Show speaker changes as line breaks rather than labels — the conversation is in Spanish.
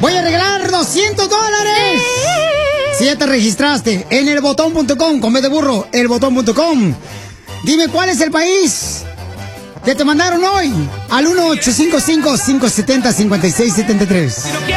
Voy a regalar $200. Si ya te registraste en elbotón.com, con B de burro, elbotón.com. Dime cuál es el país que te mandaron hoy al 1-855-570-5673.